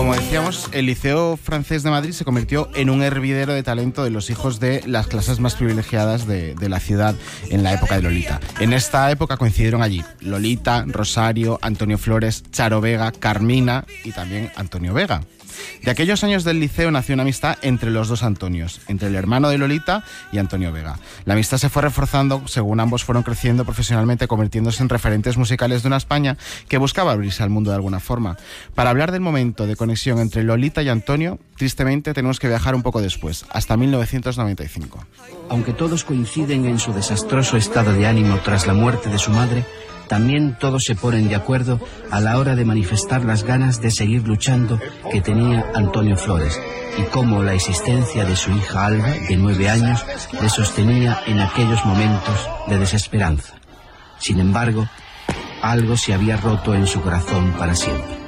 Como decíamos, el Liceo Francés de Madrid se convirtió en un hervidero de talento de los hijos de las clases más privilegiadas de la ciudad en la época de Lolita. En esta época coincidieron allí Lolita, Rosario, Antonio Flores, Charo Vega, Carmina y también Antonio Vega. De aquellos años del liceo nació una amistad entre los dos Antonios, entre el hermano de Lolita y Antonio Vega. La amistad se fue reforzando según ambos fueron creciendo profesionalmente, convirtiéndose en referentes musicales de una España que buscaba abrirse al mundo de alguna forma. Para hablar del momento de conexión entre Lolita y Antonio, tristemente tenemos que viajar un poco después, hasta 1995. Aunque todos coinciden en su desastroso estado de ánimo tras la muerte de su madre, también todos se ponen de acuerdo a la hora de manifestar las ganas de seguir luchando que tenía Antonio Flores y cómo la existencia de su hija Alba, de 9 años, le sostenía en aquellos momentos de desesperanza. Sin embargo, algo se había roto en su corazón para siempre.